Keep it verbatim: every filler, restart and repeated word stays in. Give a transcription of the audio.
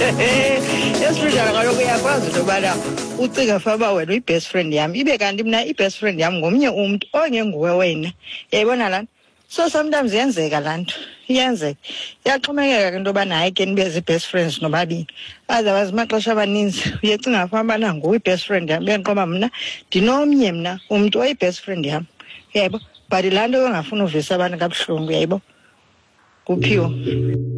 Esifrida kaloku uyakwazi into yobana ucinga faba wena uyi-best friend yam ibe kanti mna i-best friend yam ngomnye umntu ongenguwe wena. Yayibona laa nto? So sometimes yenzeka laa nto, iyenzeka. Iyaxhomekeka ke into yobana hayi ke nibe zii-best friends nobabini. Otherwise amaxesha amaninzi uyecinga faba ubana nguwe i-best friend yam bendiqoba mna ndinomnye mna umntu oyi-best friend yam. Uyayibona? But laa nto yongafuni uvisa abantu kabuhlungu, uyayibo? Kuphiwo.